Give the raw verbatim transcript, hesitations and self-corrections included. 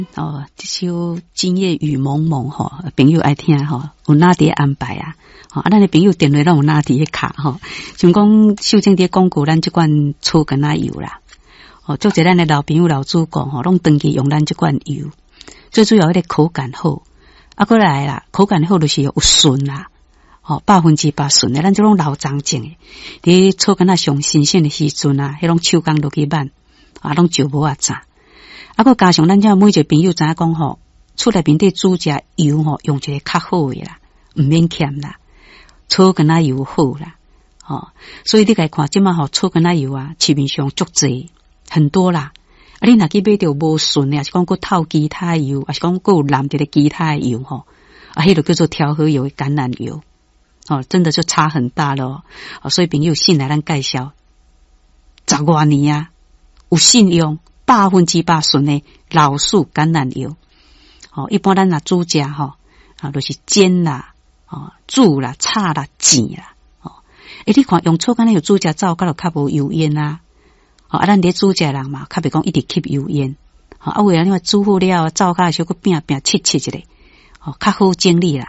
哦，这首《今夜雨蒙蒙》吼，朋友爱听吼，有哪啲安排啊？吼，啊，咱的朋友电话拢有哪啲卡吼？像讲秀晶伫广告咱这款醋跟仔油啦，哦，做者咱的老朋友老主讲吼，拢长期用咱这款油，最主要迄个口感好，啊，过来啦，口感好就是有顺啦，哦，百分之百顺的，咱这种老长种的，伫醋跟仔上新鲜的时阵啊，迄种手工落去慢，啊，拢就无啊炸。啊，佮加上咱遮每一个朋友知影讲吼，厝内面伫煮食油吼，用一个较好诶啦，毋免欠啦，醋跟仔油好啦，吼，所以你家看即马吼醋跟仔油啊，市面上足济很多啦。啊，你若去买着无顺诶，还是讲佮透其他油，还是讲佮有淋着咧其他油吼，啊，迄个叫做调和油橄榄油，哦，真的就差很大咯。哦，所以朋友信来咱介绍，十外年啊，有信用。百分之百顺的老树橄榄油，哦，一般咱若煮食吼，啊，就是煎啦，哦，煮啦、炒啦、煎啦，哦，诶，你看用醋橄榄油煮食走，甲就较无油烟啊，哦，啊，咱伫煮食人嘛，较袂讲一直吸油烟，哦，啊，为了你话煮好了，走甲小个变变切切一个，哦，较好整理啦。